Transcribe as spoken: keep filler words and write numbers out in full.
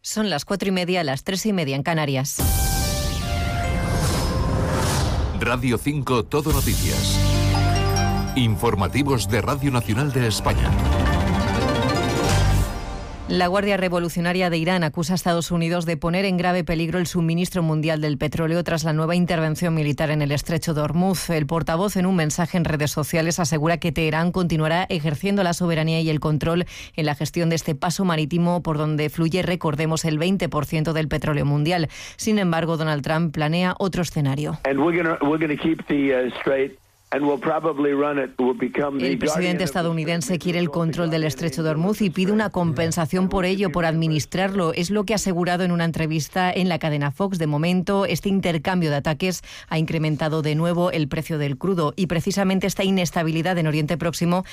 Son las cuatro y media, las tres y media en Canarias. Radio cinco Todo Noticias. Informativos de Radio Nacional de España. La Guardia Revolucionaria de Irán acusa a Estados Unidos de poner en grave peligro el suministro mundial del petróleo tras la nueva intervención militar en el estrecho de Hormuz. El portavoz, en un mensaje en redes sociales, asegura que Teherán continuará ejerciendo la soberanía y el control en la gestión de este paso marítimo por donde fluye, recordemos, el veinte por ciento del petróleo mundial. Sin embargo, Donald Trump planea otro escenario. El presidente estadounidense quiere el control del estrecho de Hormuz y pide una compensación por ello, por administrarlo. Es lo que ha asegurado en una entrevista en la cadena Fox. De momento, este intercambio de ataques ha incrementado de nuevo el precio del crudo y precisamente esta inestabilidad en Oriente Próximo